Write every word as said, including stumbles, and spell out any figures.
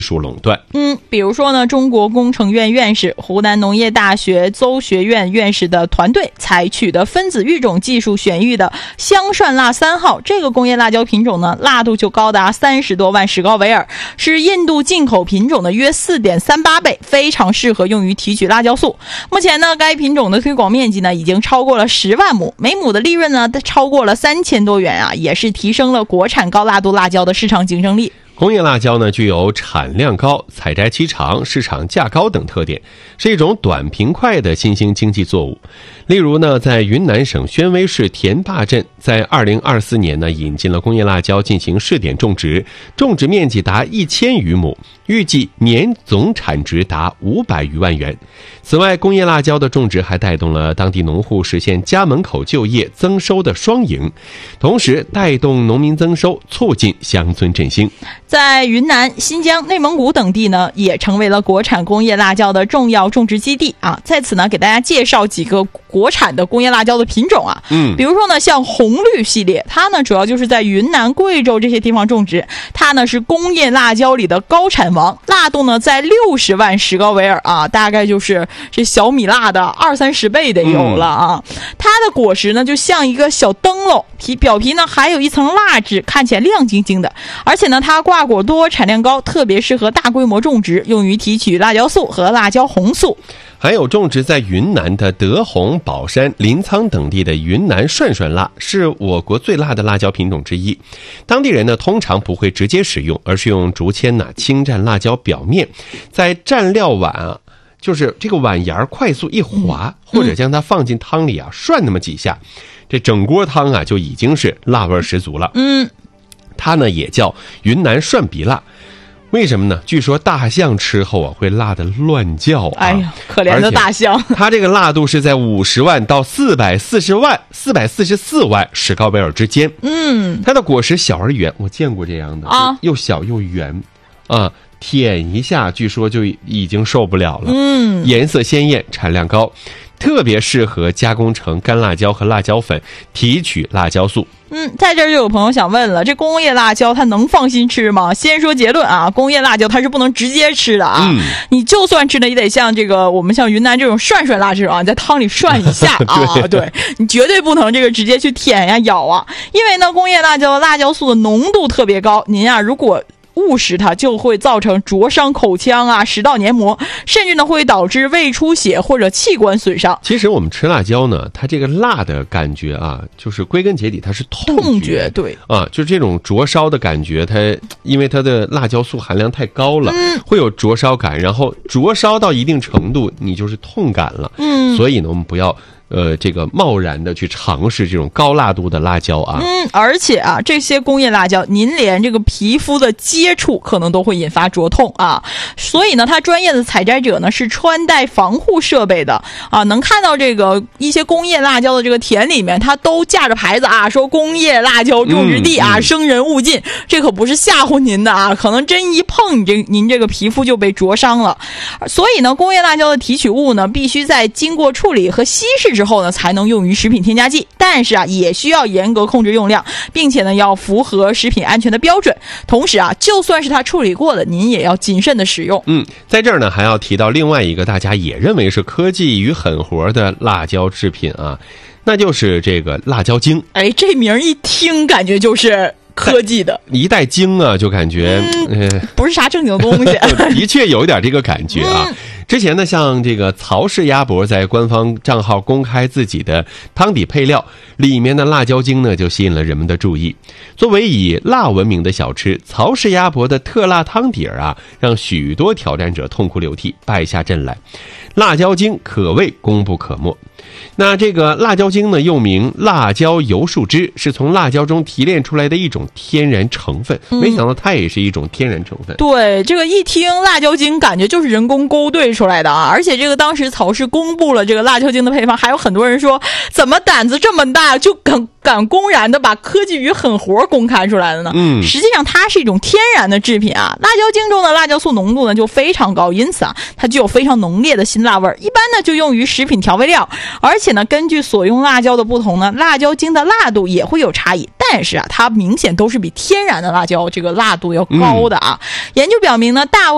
术垄断。 嗯，比如说呢，中国工程院院士、湖南农业大学邹学院院士的团队采取的分子育种技术选育的香蒜辣三号这个工业辣椒品种呢，辣度就高达三十多万史高维尔，是印度进口品种的约 四点三八倍，非常适合用于提取辣椒素。目前呢，该品种的推广面积呢已经超过了十万亩，每亩的利润呢超过了三千多元啊，也是提升了国产高辣度辣椒的市场竞争力。 工业辣椒呢，具有产量高、采摘期长、市场价高等特点，是一种短平快的新兴经济作物。例如呢，在云南省宣威市田坝镇，在二零二四年呢，引进了工业辣椒进行试点种植，种植面积达一千余亩，预计年总产值达五百余万元。此外，工业辣椒的种植还带动了当地农户实现家门口就业、增收的双赢，同时带动农民增收，促进乡村振兴。 在云南、新疆、内蒙古等地呢，也成为了国产工业辣椒的重要种植基地啊。在此呢，给大家介绍几个国产的工业辣椒的品种啊。 嗯， 比如说呢，像红绿系列，它呢主要就是在云南、贵州这些地方种植，它呢是工业辣椒里的高产王，辣度呢在六十万史高维尔啊，大概就是这小米辣的二三十倍得有了啊。嗯、它的果实呢就像一个小灯笼，皮表皮呢还有一层蜡质，看起来亮晶晶的，而且呢它挂果多，产量高，特别适合大规模种植，用于提取辣椒素和辣椒红素。 还有种植在云南的德宏、保山、临沧等地的云南涮涮辣，是我国最辣的辣椒品种之一。当地人呢通常不会直接食用，而是用竹签呢轻蘸辣椒表面，在蘸料碗啊，就是这个碗沿快速一划，嗯、或者将它放进汤里啊涮那么几下，这整锅汤啊就已经是辣味十足了。 嗯， 它呢也叫云南涮鼻辣。为什么呢？据说大象吃后啊会辣得乱叫啊！ 哎呀，可怜的大象！ 它这个辣度是在五十万到四百四十万、四百四十四万史高维尔之间。 嗯， 它的果实小而圆，我见过这样的啊，又小又圆啊，舔一下据说就已经受不了了。 嗯， 颜色鲜艳，产量高，特别适合加工成干辣椒和辣椒粉，提取辣椒素。 嗯，在这儿就有朋友想问了，这工业辣椒它能放心吃吗？先说结论啊，工业辣椒它是不能直接吃的啊。嗯，你就算吃呢，也得像这个我们像云南这种涮涮辣这种啊，在汤里涮一下啊。对, 对，你绝对不能这个直接去舔呀、咬啊，因为呢，工业辣椒的辣椒素的浓度特别高，您啊如果误食它就会造成灼伤口腔啊、食道黏膜，甚至呢会导致胃出血或者器官损伤。 其实我们吃辣椒呢，它这个辣的感觉啊，就是归根结底它是痛觉， 痛觉对啊，就这种灼烧的感觉，它因为它的辣椒素含量太高了，嗯、会有灼烧感，然后灼烧到一定程度，你就是痛感了。嗯，所以呢，我们不要。呃，这个贸然的去尝试这种高辣度的辣椒啊， 嗯，而且啊，这些工业辣椒，您连这个皮肤的接触可能都会引发灼痛啊，所以呢，它专业的采摘者呢是穿戴防护设备的啊，能看到这个一些工业辣椒的这个田里面，它都架着牌子啊，说工业辣椒种植地啊，嗯嗯、生人勿近，这可不是吓唬您的啊，可能真一碰你这您这个皮肤就被灼伤了，所以呢，工业辣椒的提取物呢，必须在经过处理和稀释之后呢，才能用于食品添加剂，但是啊，也需要严格控制用量，并且呢，要符合食品安全的标准。同时啊，就算是它处理过的，您也要谨慎的使用。 嗯，在这儿呢，还要提到另外一个大家也认为是科技与狠活的辣椒制品啊，那就是这个辣椒精。 哎，这名一听感觉就是科技的， 一带精啊，就感觉、 嗯呃、不是啥正经东西。 的确有一点这个感觉啊。嗯，之前呢，像这个曹氏鸭脖在官方账号公开自己的汤底配料，里面的辣椒精呢就吸引了人们的注意。作为以辣闻名的小吃，曹氏鸭脖的特辣汤底儿啊，让许多挑战者痛哭流涕，败下阵来。辣椒精可谓功不可没。那这个辣椒精呢，又名辣椒油树脂，是从辣椒中提炼出来的一种天然成分。没想到它也是一种天然成分。 嗯、对，这个一听辣椒精，感觉就是人工勾兑出来的啊！而且这个当时曹氏公布了这个辣椒精的配方，还有很多人说，怎么胆子这么大，就敢敢公然的把科技与狠活公开出来了呢？嗯，实际上它是一种天然的制品啊。辣椒精中的辣椒素浓度呢就非常高，因此啊，它具有非常浓烈的辛辣味儿。一般呢就用于食品调味料，而且呢根据所用辣椒的不同呢，辣椒精的辣度也会有差异。但是啊，它明显都是比天然的辣椒这个辣度要高的啊。嗯、研究表明呢，大